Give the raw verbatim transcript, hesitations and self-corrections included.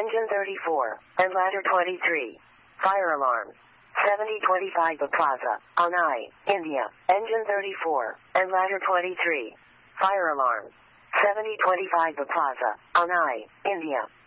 Engine thirty-four, and ladder twenty-three. Fire alarm. seventy twenty-five The Plaza, Anai, India. Engine thirty-four, and ladder twenty-three. Fire alarm. seventy twenty-five The Plaza, Anai, India.